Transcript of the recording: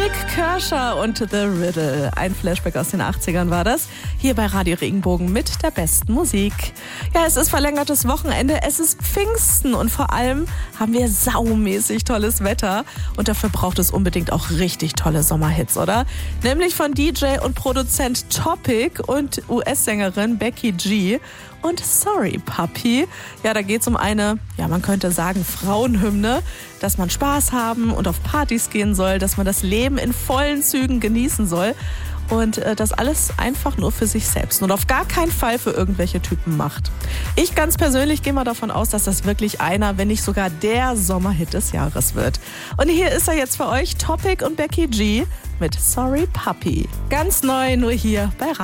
Nick Kershaw und The Riddle. Ein Flashback aus den 80ern war das. Hier bei Radio Regenbogen mit der besten Musik. Ja, es ist verlängertes Wochenende, es ist Pfingsten und vor allem haben wir saumäßig tolles Wetter. Und dafür braucht es unbedingt auch richtig tolle Sommerhits, oder? Nämlich von DJ und Produzent Topic und US-Sängerin Becky G. Und Sorry Puppy. Ja, da geht's um eine, ja, man könnte sagen Frauenhymne, dass man Spaß haben und auf Partys gehen soll, dass man das Leben in vollen Zügen genießen soll und das alles einfach nur für sich selbst und auf gar keinen Fall für irgendwelche Typen macht. Ich ganz persönlich gehe mal davon aus, dass das wirklich einer, wenn nicht sogar der Sommerhit des Jahres wird. Und hier ist er jetzt für euch, Topic und Becky G mit Sorry Puppy. Ganz neu, nur hier bei